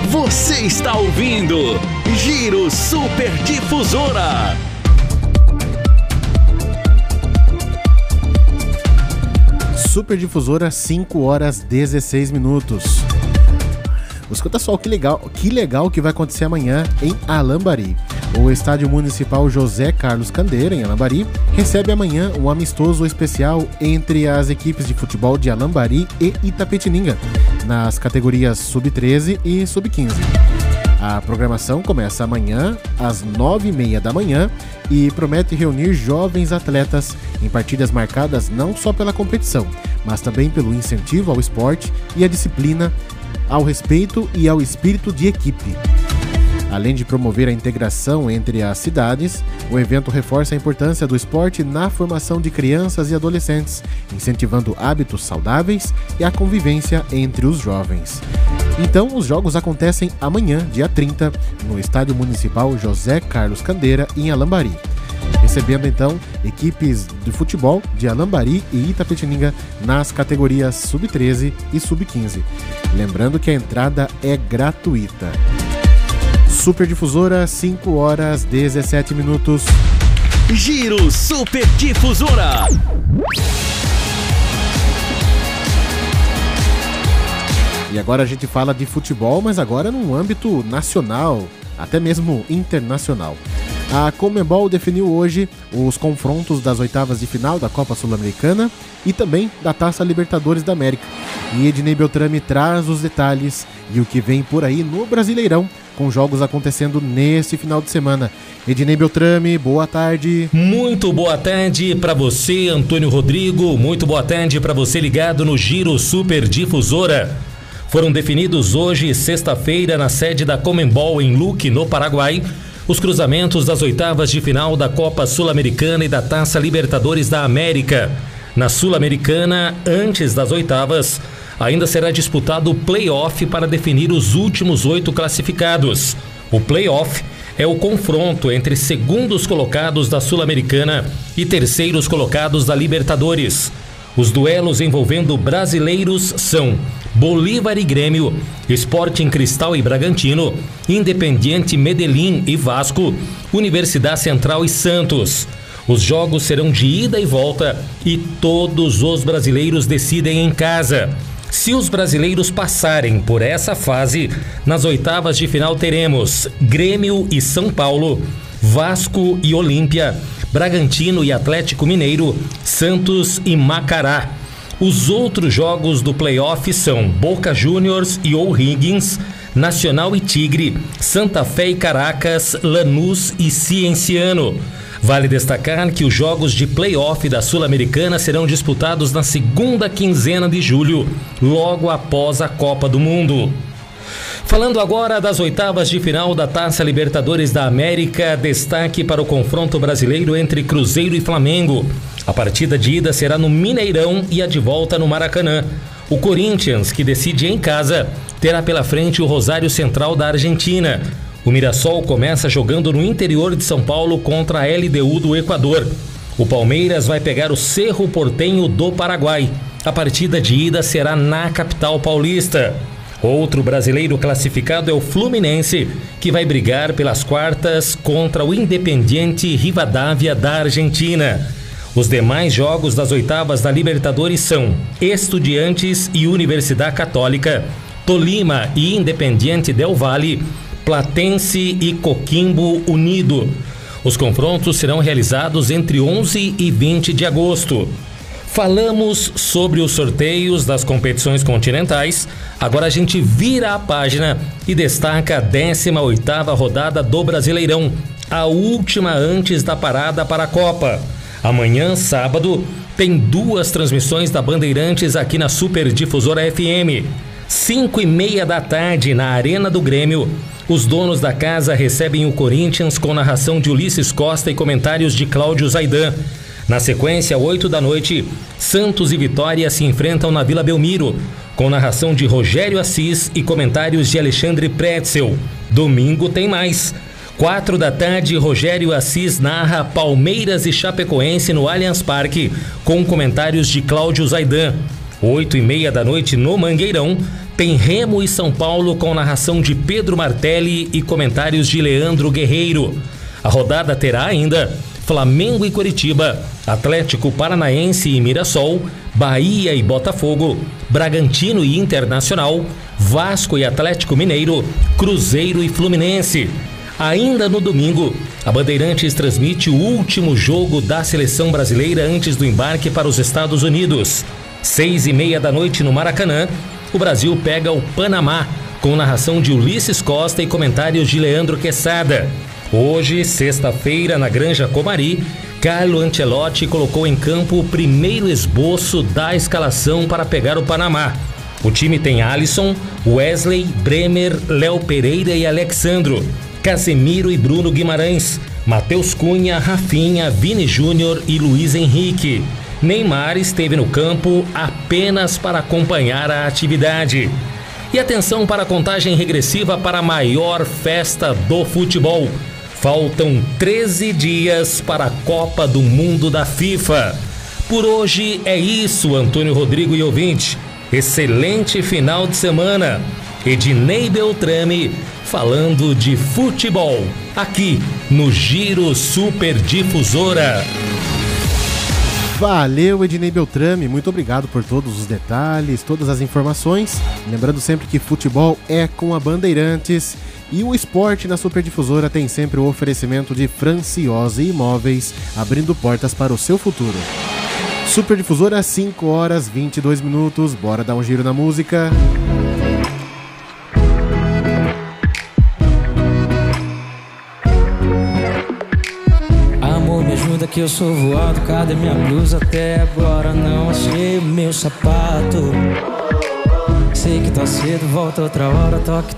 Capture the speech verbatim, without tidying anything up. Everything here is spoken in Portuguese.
Você está ouvindo Giro Super Difusora. Super Difusora, cinco horas dezesseis minutos. Escuta só que legal, que legal que vai acontecer amanhã em Alambari. O Estádio Municipal José Carlos Candeira, em Alambari, recebe amanhã um amistoso especial entre as equipes de futebol de Alambari e Itapetininga, nas categorias sub treze e sub quinze. A programação começa amanhã às nove e meia da manhã e promete reunir jovens atletas em partidas marcadas não só pela competição, mas também pelo incentivo ao esporte e à disciplina, ao respeito e ao espírito de equipe. Além de promover a integração entre as cidades, o evento reforça a importância do esporte na formação de crianças e adolescentes, incentivando hábitos saudáveis e a convivência entre os jovens. Então, os jogos acontecem amanhã, dia trinta, no Estádio Municipal José Carlos Candeira, em Alambari, recebendo então equipes de futebol de Alambari e Itapetininga nas categorias sub treze e sub quinze. Lembrando que a entrada é gratuita. Super Difusora, cinco horas dezessete minutos. Giro Super Difusora. E agora a gente fala de futebol, mas agora num âmbito nacional, até mesmo internacional. A Conmebol definiu hoje os confrontos das oitavas de final da Copa Sul-Americana e também da Taça Libertadores da América. E Ednei Beltrame traz os detalhes e o que vem por aí no Brasileirão, com jogos acontecendo nesse final de semana. Ednei Beltrame, boa tarde. Muito boa tarde para você, Antônio Rodrigo. Muito boa tarde para você ligado no Giro Super Difusora. Foram definidos hoje, sexta-feira, na sede da Conmebol em Luque, no Paraguai, os cruzamentos das oitavas de final da Copa Sul-Americana e da Taça Libertadores da América. Na Sul-Americana, antes das oitavas, ainda será disputado o play-off para definir os últimos oito classificados. O play-off é o confronto entre segundos colocados da Sul-Americana e terceiros colocados da Libertadores. Os duelos envolvendo brasileiros são Bolívar e Grêmio, Sporting Cristal e Bragantino, Independiente Medellín e Vasco, Universidade Central e Santos. Os jogos serão de ida e volta e todos os brasileiros decidem em casa. Se os brasileiros passarem por essa fase, nas oitavas de final teremos Grêmio e São Paulo, Vasco e Olímpia, Bragantino e Atlético Mineiro, Santos e Macará. Os outros jogos do playoff são Boca Juniors e O'Higgins, Nacional e Tigre, Santa Fé e Caracas, Lanús e Cienciano. Vale destacar que os jogos de playoff da Sul-Americana serão disputados na segunda quinzena de julho, logo após a Copa do Mundo. Falando agora das oitavas de final da Taça Libertadores da América, destaque para o confronto brasileiro entre Cruzeiro e Flamengo. A partida de ida será no Mineirão e a de volta no Maracanã. O Corinthians, que decide em casa, terá pela frente o Rosário Central da Argentina. O Mirassol começa jogando no interior de São Paulo contra a L D U do Equador. O Palmeiras vai pegar o Cerro Porteño do Paraguai. A partida de ida será na capital paulista. Outro brasileiro classificado é o Fluminense, que vai brigar pelas quartas contra o Independiente Rivadavia da Argentina. Os demais jogos das oitavas da Libertadores são Estudiantes e Universidade Católica, Tolima e Independiente Del Valle, Platense e Coquimbo Unido. Os confrontos serão realizados entre onze e vinte de agosto. Falamos sobre os sorteios das competições continentais. Agora a gente vira a página e destaca a décima oitava rodada do Brasileirão, a última antes da parada para a Copa. Amanhã, sábado, tem duas transmissões da Bandeirantes aqui na Super Difusora F M. Cinco e meia da tarde, na Arena do Grêmio, os donos da casa recebem o Corinthians com narração de Ulisses Costa e comentários de Cláudio Zaidan. Na sequência, oito da noite, Santos e Vitória se enfrentam na Vila Belmiro, com narração de Rogério Assis e comentários de Alexandre Pretzel. Domingo tem mais. Quatro da tarde, Rogério Assis narra Palmeiras e Chapecoense no Allianz Parque, com comentários de Cláudio Zaidan. Oito e meia da noite, no Mangueirão, Tem Remo e São Paulo com narração de Pedro Martelli e comentários de Leandro Guerreiro. A rodada terá ainda Flamengo e Coritiba, Atlético Paranaense e Mirassol, Bahia e Botafogo, Bragantino e Internacional, Vasco e Atlético Mineiro, Cruzeiro e Fluminense. Ainda no domingo, a Bandeirantes transmite o último jogo da seleção brasileira antes do embarque para os Estados Unidos. Seis e meia da noite no Maracanã, o Brasil pega o Panamá, com narração de Ulisses Costa e comentários de Leandro Quesada. Hoje, sexta-feira, na Granja Comari, Carlo Ancelotti colocou em campo o primeiro esboço da escalação para pegar o Panamá. O time tem Alisson, Wesley, Bremer, Léo Pereira e Alexandro, Casemiro e Bruno Guimarães, Matheus Cunha, Rafinha, Vini Júnior e Luiz Henrique. Neymar esteve no campo apenas para acompanhar a atividade. E atenção para a contagem regressiva para a maior festa do futebol. Faltam treze dias para a Copa do Mundo da FIFA. Por hoje é isso, Antônio Rodrigo e ouvinte. Excelente final de semana. Ednei Beltrame falando de futebol, aqui no Giro Super Difusora. Valeu, Ednei Beltrame, muito obrigado por todos os detalhes, todas as informações. Lembrando sempre que futebol é com a Bandeirantes e o esporte na Super Difusora tem sempre o oferecimento de Franciose Imóveis, abrindo portas para o seu futuro. Super Difusora, cinco horas e vinte e dois minutos, bora dar um giro na música. Amor, me ajuda que eu sou voado. Cadê minha blusa? Até agora não achei o meu sapato. Sei que tá cedo, volta outra hora. Toque,